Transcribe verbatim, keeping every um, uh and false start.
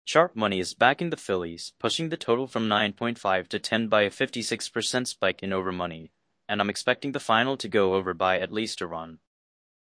Sharp money is backing the Phillies, pushing the total from nine point five to ten by a fifty-six percent spike in over money, and I'm expecting the final to go over by at least a run.